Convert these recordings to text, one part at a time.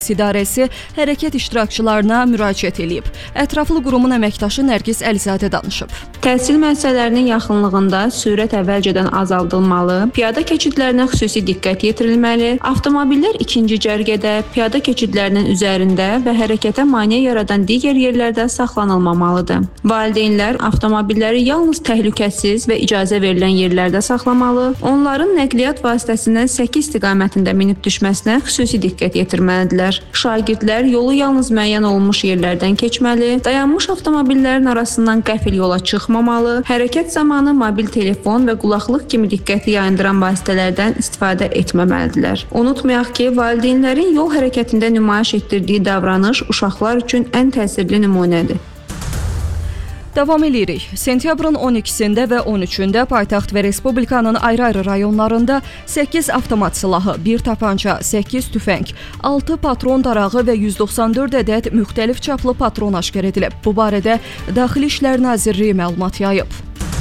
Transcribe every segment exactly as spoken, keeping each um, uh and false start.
İdarəsi hərəkət iştirakçılarına müraciət edib. Ətraflı qurumun əməkdaşı Nərgiz Əlizadə danışıb. Təhsil müəssisələrinin yaxınlığında sürət əvvəlcədən azaldılmalı, piyada keçidlərinə xüsusi diqqət yetirilməli, avtomobillər ikinci cərgədə, piyada keçidlərinin üzərində və hərəkətə maneə yaradan digər yerlərdə saxlanılmamalıdır. Valideynlər avtomobilləri yalnız təhlükəsiz və icazə verilən yerlərdə saxlamalı, onların nəqliyyat vasitəsindən səki istiqamətində minib düşməsinə xüsusi diqqət yetirməlidirlər. Şagirdlər yolu yalnız müəyyən olunmuş yerlərdən keçməli, dayanmış avtomobillərin arasından qəfil yola çıxmamalı, hərəkət zamanı mobil telefon və qulaqlıq kimi diqqəti yayındıran vasitələrdən istifadə etməməlidirlər. Unutmayaq ki, valideynlərin yol hərəkətində nümayiş etdirdiyi davranış uşaqlar üçün ən təsirli nümunədir. Davam edirik. Sentyabrın on ikisində və on üçündə paytaxt və respublikanın ayrı-ayrı rayonlarında səkkiz avtomat silahı, bir tapanca, səkkiz tüfəng, altı patron darağı və yüz doxsan dörd ədəd müxtəlif çaplı patron aşkar edilib. Bu barədə Daxili İşlər Nazirliyi məlumat yayıb.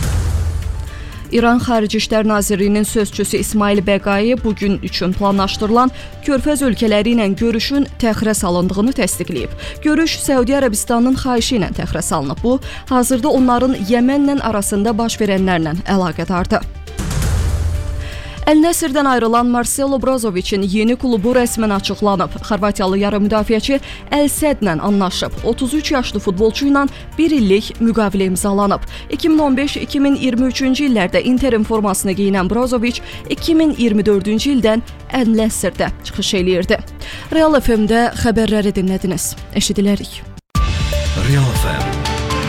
İran Xarici İşlər Nazirliyinin sözçüsü İsmail Bəqai bugün üçün planlaşdırılan Körfəz ölkələri ilə görüşün təxirə salındığını təsdiqləyib. Görüş Səudiyyə Ərəbistanının xahişi ilə təxirə salınıb. Bu, hazırda onların Yəmənlə arasında baş verənlərlə əlaqədardır. Əl-Nəsirdən ayrılan Marcelo Brozoviçin yeni klubu rəsmən açıqlanıb. Xorvatiyalı yarım müdafiəçi Əl-Sədlə anlaşıb. otuz üç yaşlı futbolçu ilə bir illik müqavilə imzalanıb. iki min on beş iki min iyirmi üçüncü illərdə Interin formasını geyinən Brozoviç iki min iyirmi dördüncü ildən Əl-Nəsirdə çıxış eləyirdi. Real F M-də xəbərləri dinlədiniz. Eşidilərik. Real F M